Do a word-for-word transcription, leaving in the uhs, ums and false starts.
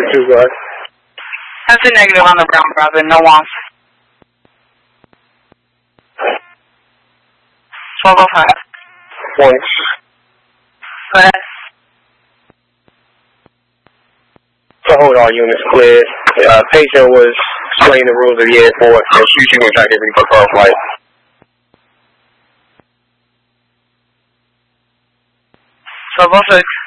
two, go ahead. That's a negative on the brown brother, no wants. twelve oh five. One. Go ahead. So hold all units clear. Uh, patient was explaining the rules of the airport and shooting was activity for car flight. twelve oh six.